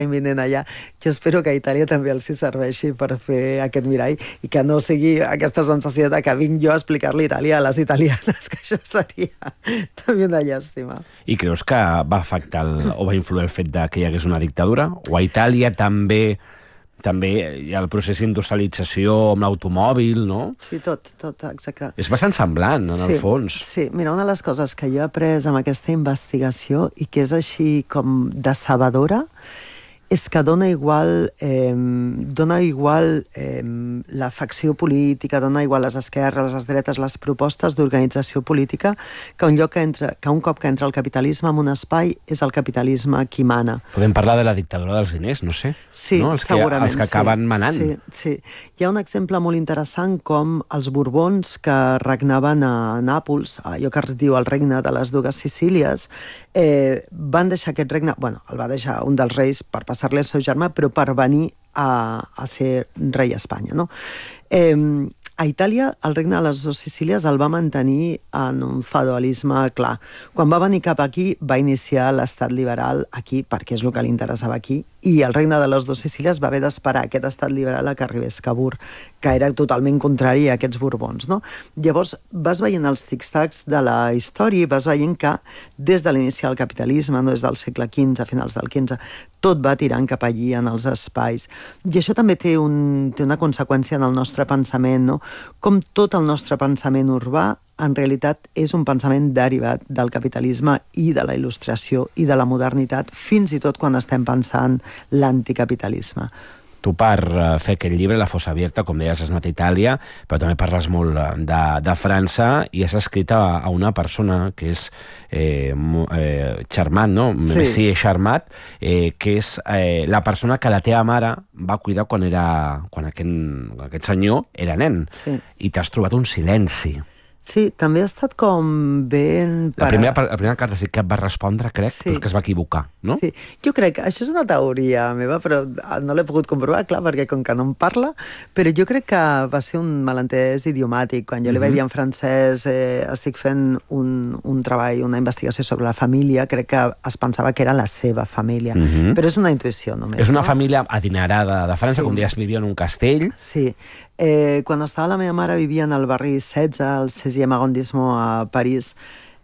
vinent allà. Jo espero que a Itàlia també els hi serveixi per fer aquest mirall i que no sigui aquesta sensació de que vinc jo a explicar-li Itàlia a les italianes, que això seria també una llàstima. I creus que va afectar o va influir el fet que hi hagués una dictadura? O a Itàlia també hi ha el procés d'industrialització amb l'automòbil, no? Sí, tot, exacte. És bastant semblant, en el fons. Sí, mira, una de les coses que jo he après amb aquesta investigació i que és així com decebedora és que dona igual la facció política, dona igual les esquerres, les dretes, les propostes d'organització política, que un cop que entra el capitalisme en un espai és el capitalisme qui mana. Podem parlar de la dictadura dels diners, no sé. Sí, no? segurament. Els que acaben manant. Sí. Hi ha un exemple molt interessant com els Borbons que regnaven a Nàpols, allò que es diu el regne de les dues Sicílies, van deixar aquest regne, el va deixar un dels reis per passar-li al seu germà, però per venir a ser rei a Espanya, no? A Itàlia, el regne de les dues Sicílies el va mantenir en un feudalisme clar. Quan va venir cap aquí, va iniciar l'estat liberal aquí, perquè és el que li interessava aquí, i el regne de les dues Sicílies va haver d'esperar aquest estat liberal a que arribés Cavour, que era totalment contrari a aquests Borbons, no? Llavors, vas veient els tic-tacs de la història i vas veient que des de l'inici del capitalisme, no des del segle XV, a finals del XV, tot va tirant cap allí en els espais. I això també té una conseqüència en el nostre pensament, no? Com tot el nostre pensament urbà en realitat és un pensament derivat del capitalisme i de la il·lustració i de la modernitat, fins i tot quan estem pensant l'anticapitalisme. Tu per fer aquest llibre, La fossa abierta, com deies, has anat a Itàlia, però també parles molt de França i has escrit a una persona que és Charmat, no? Sí. Messier Charmat, que és la persona que la teva mare va cuidar quan aquest senyor era nen. Sí. I t'has trobat un silenci. Sí, també ha estat com ben... La primera carta sí que et va respondre, crec, Sí. però és que es va equivocar, no? Sí, jo crec que això és una teoria meva, però no l'he pogut comprovar, clar, perquè com que no em parla, però jo crec que va ser un malentès idiomàtic. Quan jo li vaig dir en francès estic fent un treball, una investigació sobre la família, crec que es pensava que era la seva família. Però és una intuïció només. És una família adinerada de França, Sí. com deies, vivia en un castell. Sí. Quan estava la meva mare vivia en el barri 16, al 16è arrondissement a París,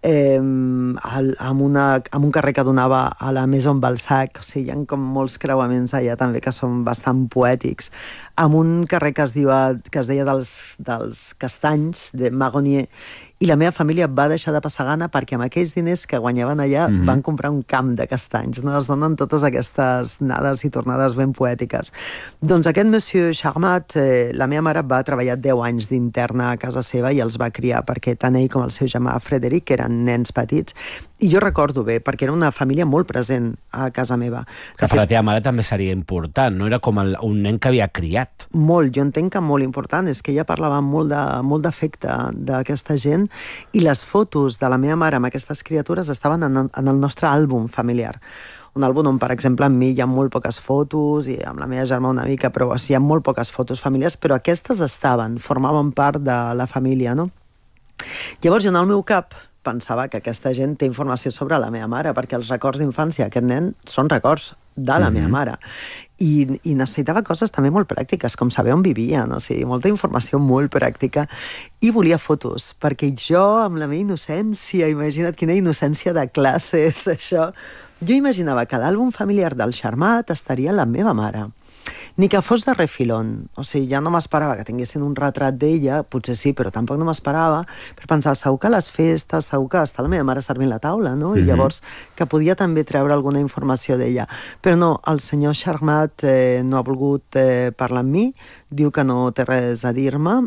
amb un carrer que donava a la Maison Balzac. O sigui, hi ha com molts creuaments allà també que són bastant poètics, amb un carrer que es deia dels Castanys, de Marronnier, i la meva família va deixar de passar gana perquè amb aquells diners que guanyaven allà van comprar un camp de castanys, no? Es donen totes aquestes anades i tornades ben poètiques. Doncs aquest monsieur Charmat, la meva mare va treballar 10 anys d'interna a casa seva i els va criar perquè tant ell com el seu germà Frederic eren nens petits, i jo recordo bé, perquè era una família molt present a casa meva. Que per la teva mare també seria important, no? Era com un nen que havia criat. Molt, jo entenc que molt important, és que ella parlava molt d'afecte d'aquesta gent, i les fotos de la meva mare amb aquestes criatures estaven en el nostre àlbum familiar. Un àlbum on, per exemple, amb mi hi ha molt poques fotos, i amb la meva germana una mica, però hi ha molt poques fotos familiars, però aquestes formaven part de la família, no? Llavors, jo en el meu cap pensava que aquesta gent té informació sobre la meva mare, perquè els records d'infància d'aquest nen són records de la meva mare. I necessitava coses també molt pràctiques, com saber on vivien, o sigui, molta informació molt pràctica, i volia fotos, perquè jo, amb la meva innocència, imagina't quina innocència de classe és això, jo imaginava que l'àlbum familiar del Charmat estaria la meva mare. Ni que fos de refilón, o sigui, ja no m'esperava que tinguessin un retrat d'ella, potser sí, però tampoc no m'esperava, però pensava, segur que a les festes, segur que està la meva mare servint la taula, no? I llavors que podia també treure alguna informació d'ella. Però no, el senyor Charmat no ha volgut parlar amb mi, diu que no té res a dir-me,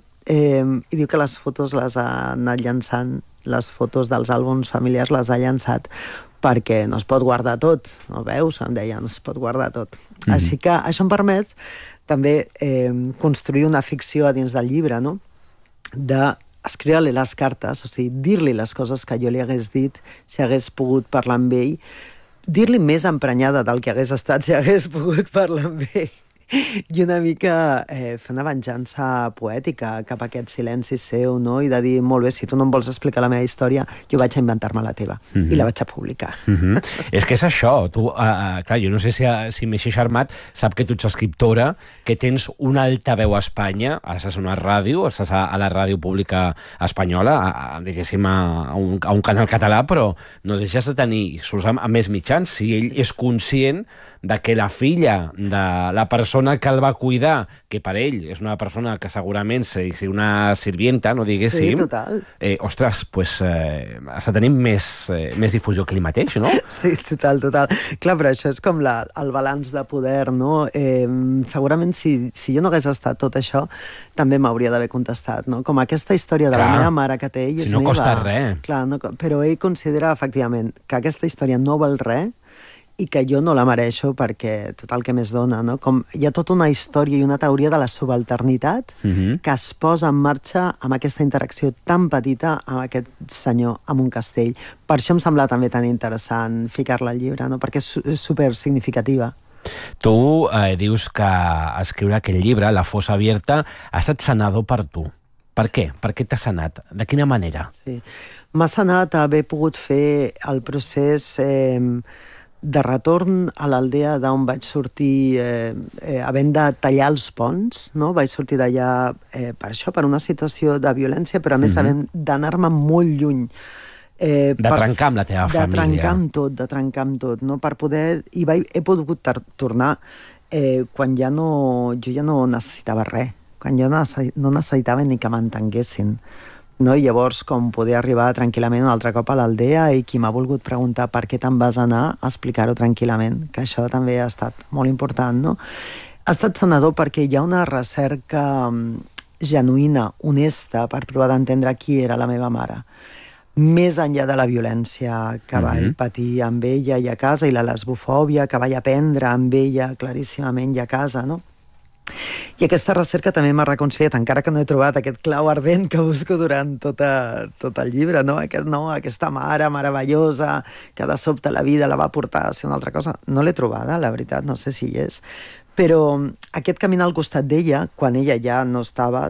i diu que les fotos les ha anat llançant, les fotos dels àlbums familiars les ha llançat, perquè no es pot guardar tot, no veus? Em deia, no es pot guardar tot. Així que això em permet també construir una ficció a dins del llibre, no? D'escriure-li les cartes, o sigui, dir-li les coses que jo li hagués dit si hagués pogut parlar amb ell, dir-li més emprenyada del que hagués estat si hagués pogut parlar amb ell. I una mica fer una venjança poètica cap a aquest silenci seu, no? I de dir, molt bé, si tu no em vols explicar la meva història, jo vaig a inventar-me la teva. I la vaig a publicar. És que és això. Tu, clar, jo no sé si m'he xarmat, sap que tu ets escriptora, que tens una altaveu a Espanya, ara estàs a una ràdio, estàs a la ràdio pública espanyola, diguéssim, a un canal català, però no deixes de tenir, surts a més mitjans. Si ell és conscient de que la filla de la persona que el va cuidar, que per ell és una persona que segurament és una sirvienta, no diguéssim... Sí, total. Ostres, doncs està tenint més difusió que ell mateix, no? Sí, total. Clar, però això és com el balanç de poder, no? Segurament si jo no hagués estat tot això, també m'hauria d'haver contestat, no? Com aquesta història de la meva mare que té ell és meva. Si no costa res. Clar, però ell considera, efectivament, que aquesta història no val res i que jo no la mereixo perquè tot el que més dona, no? Com hi ha tota una història i una teoria de la subalternitat que es posa en marxa amb aquesta interacció tan petita amb aquest senyor amb un castell. Per això em sembla també tan interessant ficar-la al llibre, no? Perquè és super significativa. Tu dius que escriure aquell llibre, La fossa abierta, ha estat sanador per tu. Per què? Per què t'ha sanat? De quina manera? Sí. M'ha sanat haver pogut fer el procés de retorn a l'aldea d'on vaig sortir havent de tallar els ponts, no? Vaig sortir d'allà per això, per una situació de violència, però a més havent d'anar-me molt lluny. De trencar amb la teva família. De trencar amb tot, no? Per poder... I he pogut tornar quan jo ja no necessitava res, quan jo no necessitava ni que m'entenguessin. No? I llavors, com poder arribar tranquil·lament un altre cop a l'aldea i qui m'ha volgut preguntar per què te'n vas anar, a explicar-ho tranquil·lament, que això també ha estat molt important, no? Ha estat sanador perquè hi ha una recerca genuïna, honesta, per provar d'entendre qui era la meva mare. Més enllà de la violència que vaig patir amb ella i a casa, i la lesbofòbia que vaig aprendre amb ella claríssimament i a casa, no? I aquesta recerca també m'ha reconciliat, encara que no he trobat aquest clau ardent que busco durant tot el llibre, no? Aquesta mare meravellosa que de sobte la vida la va portar a ser una altra cosa. No l'he trobada, la veritat, no sé si hi és. Però aquest caminar al costat d'ella, quan ella ja no estava,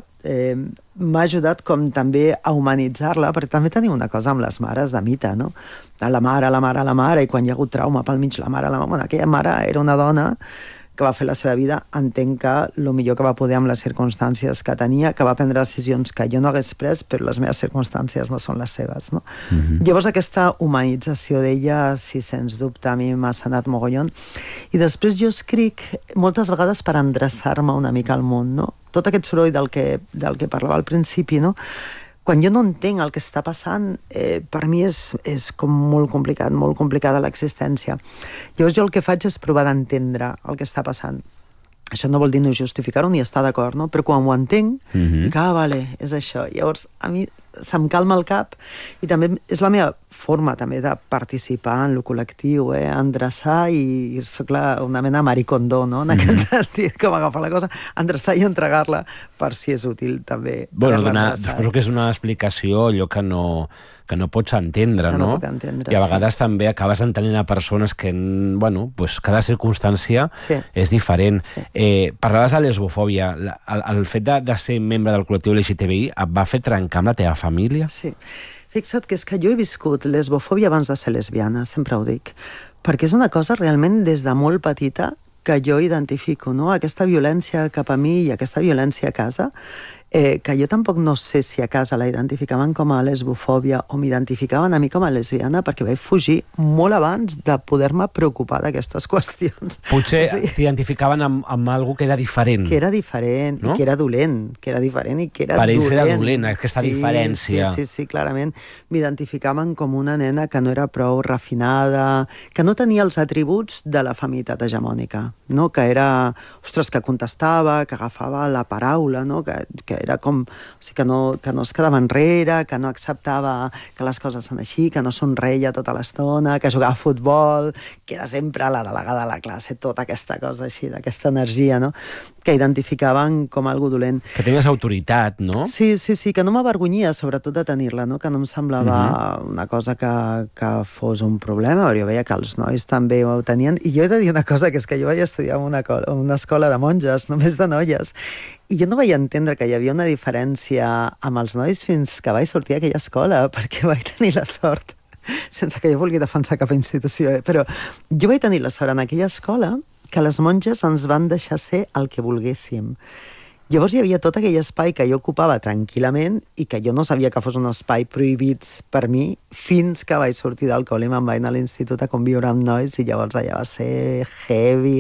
m'ha ajudat com també a humanitzar-la, perquè també tenim una cosa amb les mares de mite, no? La mare, i quan hi ha hagut trauma pel mig, la mare... Bueno, aquella mare era una dona que va fer la seva vida, entenc que el millor que va poder amb les circumstàncies que tenia, que va prendre decisions que jo no hagués pres, però les meves circumstàncies no són les seves, no? Llavors aquesta humanització d'ella, si sens dubte a mi m'ha sanat mogollon. I després jo escric moltes vegades per endreçar-me una mica al món, no? Tot aquest soroll del que parlava al principi, no? Quan jo no entenc el que està passant, per mi és com molt complicada l'existència. Llavors jo el que faig és provar d'entendre el que està passant. Això no vol dir no justificar-ho ni estar d'acord, no? Però quan ho entenc, dic, vale, és això. Llavors a mi se'm calma el cap i també és la meva forma també de participar en lo col·lectiu, endreçar, i soc una mena maricondó, no? En aquest sentit, com agafar la cosa, endreçar i entregar-la per si és útil també. Bueno, suposo que és una explicació allò que no pots entendre, no? Puc entendre, I a vegades també acabes entenent a persones que, bueno, pues cada circumstància és diferent. Parlaves de lesbofòbia. El fet de ser membre del col·lectiu LGTBI et va fer trencar amb la teva família? Sí. Fixa't que és que jo he viscut lesbofòbia abans de ser lesbiana, sempre ho dic, perquè és una cosa realment des de molt petita que jo identifico, no? Aquesta violència cap a mi i aquesta violència a casa, que jo tampoc no sé si a casa la identificaven com a lesbofòbia o m'identificaven a mi com a lesbiana, perquè vaig fugir molt abans de poder-me preocupar d'aquestes qüestions. Potser t'identificaven amb algo que era diferent. Que era diferent, no? I que era dolent, que era diferent i que era dolent. Per ells era dolent, aquesta diferència. Sí, clarament. M'identificaven com una nena que no era prou refinada, que no tenia els atributs de la feminitat hegemònica, no? Que era, ostres, que contestava, que agafava la paraula, no? Que era com... O sigui, que no es quedava enrere, que no acceptava que les coses són així, que no somreia tota l'estona, que jugava a futbol, que era sempre la delegada de la classe, tota aquesta cosa així, d'aquesta energia, no?, que identificaven com algo dolent. Que tenies autoritat, no? Sí, que no m'avergonyia, sobretot, de tenir-la, no?, que no em semblava una cosa que fos un problema, però jo veia que els nois també ho tenien, i jo he de dir una cosa, que és que jo vaig estudiar en una escola de monges, només de noies, i jo no vaig entendre que hi havia una diferència amb els nois fins que vaig sortir d'aquella escola, perquè vaig tenir la sort, sense que jo vulgui defensar cap institució, però jo vaig tenir la sort en aquella escola que les monges ens van deixar ser el que volguéssim. Llavors hi havia tot aquell espai que jo ocupava tranquil·lament i que jo no sabia que fos un espai prohibit per mi fins que vaig sortir del col·le i me'n vaig anar a l'institut a conviure amb nois i llavors allà va ser heavy,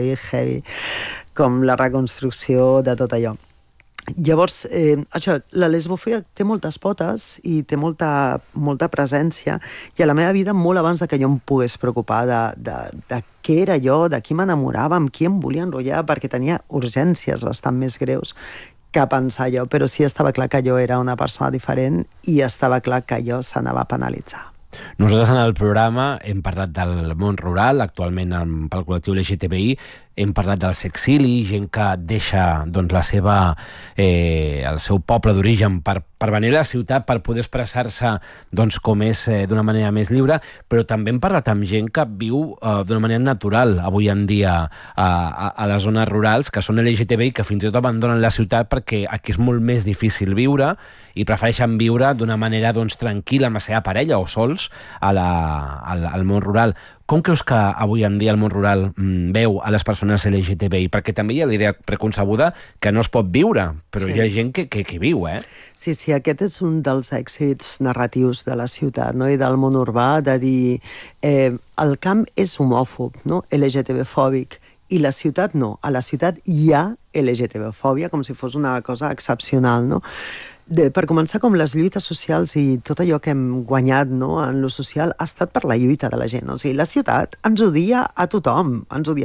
com la reconstrucció de tot allò. Llavors, això, la lesbofòbia té moltes potes i té molta presència, i a la meva vida, molt abans de que jo em pogués preocupar de què era jo, de qui m'enamorava, amb qui em volia enrotllar, perquè tenia urgències bastant més greus que pensar jo, però sí estava clar que jo era una persona diferent i estava clar que jo s'anava a penalitzar. Nosaltres en el programa hem parlat del món rural, actualment pel col·lectiu LGTBI, hem parlat del sexili, gent que deixa doncs, el seu poble d'origen per venir a la ciutat per poder expressar-se doncs, com és d'una manera més lliure, però també hem parlat amb gent que viu d'una manera natural avui en dia a les zones rurals, que són LGTBI, que fins i tot abandonen la ciutat perquè aquí és molt més difícil viure i prefereixen viure d'una manera doncs, tranquil·la amb la seva parella o sols al món rural. Com creus que avui en dia el món rural veu a les persones LGTBI? Perquè també hi ha la idea preconcebuda que no es pot viure, però hi ha gent que viu, eh? Sí, aquest és un dels èxits narratius de la ciutat, no?, i del món urbà, de dir el camp és homòfob, no?, LGTB-fòbic, i la ciutat no. A la ciutat hi ha LGTB-fòbia, com si fos una cosa excepcional, no? Per començar, com les lluites socials i tot allò que hem guanyat, no, en lo social ha estat per la lluita de la gent. O sigui, la ciutat ens odia a tothom,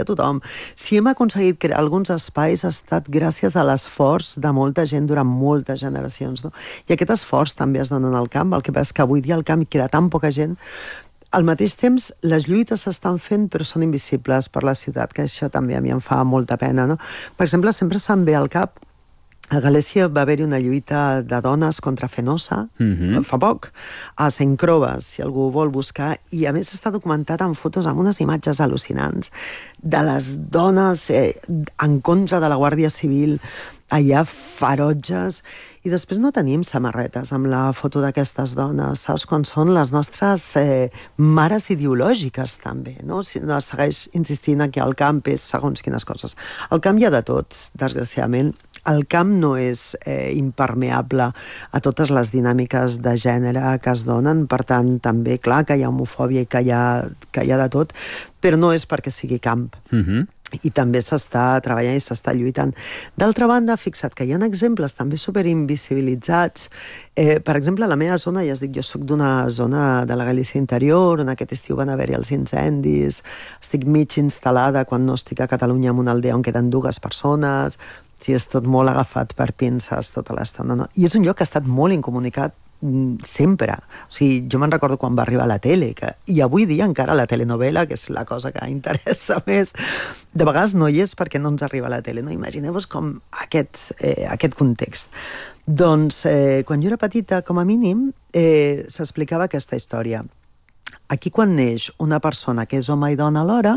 Si hem aconseguit crear alguns espais ha estat gràcies a l'esforç de molta gent durant moltes generacions, no? I aquest esforç també es dona en el camp, el que passa és que avui dia al camp queda tan poca gent. Al mateix temps, les lluites s'estan fent però són invisibles per la ciutat, que això també a mi em fa molta pena, no? Per exemple, sempre se'm ve al cap, a Galícia va haver-hi una lluita de dones contra Fenosa, fa poc, a Saint-Croves, si algú vol buscar, i a més està documentat en fotos amb unes imatges al·lucinants de les dones en contra de la Guàrdia Civil, allà ferotges, i després no tenim samarretes amb la foto d'aquestes dones, saps quan són les nostres mares ideològiques també, no? Si no segueix insistint que al camp és segons quines coses. Al camp hi ha de tot, desgraciadament. El camp no és impermeable a totes les dinàmiques de gènere que es donen, per tant, també, clar, que hi ha homofòbia i que hi ha de tot, però no és perquè sigui camp. I també s'està treballant i s'està lluitant. D'altra banda, fixa't que hi ha exemples també superinvisibilitzats. Per exemple, a la meva zona, ja es dic, jo soc d'una zona de la Galícia interior, on aquest estiu van haver-hi els incendis, estic mig instal·lada quan no estic a Catalunya en una aldea on queden 2 persones, sí, és tot molt agafat per pinces tota l'estona, no? I és un lloc que ha estat molt incomunicat sempre. O sigui, jo me'n recordo quan va arribar a la tele, i avui dia encara la telenovela, que és la cosa que interessa més, de vegades no hi és perquè no ens arriba a la tele, no? Imagineu-vos com aquest context. Doncs, quan jo era petita, com a mínim, s'explicava aquesta història. Aquí, quan neix una persona que és home i dona alhora,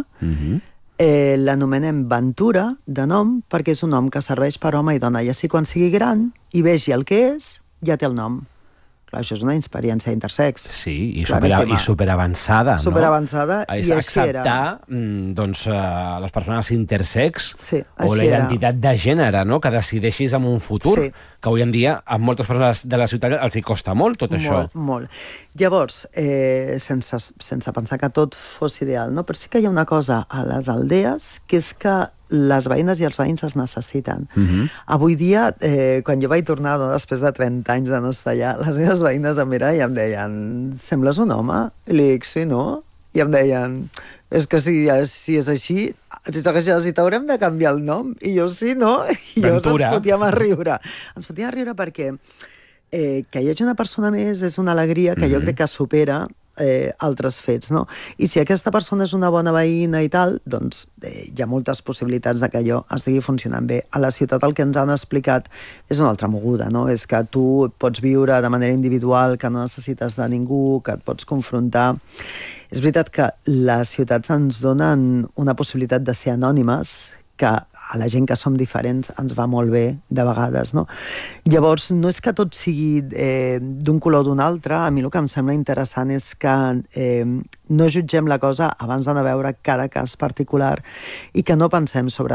l'anomenem Ventura, de nom, perquè és un nom que serveix per home i dona, i així quan sigui gran i vegi el que és, ja té el nom. Clar, això és una experiència intersex. Sí, i superavançada, no? Superavançada, i és així era. acceptar doncs, les persones intersex, sí, o la identitat de gènere, no? Que decideixis en un futur, sí, que avui en dia a moltes persones de la ciutat els hi costa molt tot això. Molt. Llavors, sense pensar que tot fos ideal, no? Però sí que hi ha una cosa a les aldees, que és que les veïnes i els veïns es necessiten. Avui dia, quan jo vaig tornar després de 30 anys de no estar allà, les meves veïnes em miraven i em deien: sembles un home? I li dic, sí, no? i em deien, és que si és així, si segueix així t'haurem de canviar el nom. I jo sí, no? I llavors ens fotíem a riure. Ens fotíem a riure perquè que hi hagi una persona més és una alegria que jo crec que supera altres fets, no? I si aquesta persona és una bona veïna i tal, doncs hi ha moltes possibilitats de que allò estigui funcionant bé. A la ciutat el que ens han explicat és una altra moguda, no? És que tu pots viure de manera individual, que no necessites de ningú, que et pots confrontar. És veritat que les ciutats ens donen una possibilitat de ser anònimes, que a la gent que som diferents ens va molt bé de vegades, no? Llavors, no és que tot sigui d'un color o d'un altre. A mi el que em sembla interessant és que no jutgem la cosa abans d'anar a veure cada cas particular i que no pensem sobre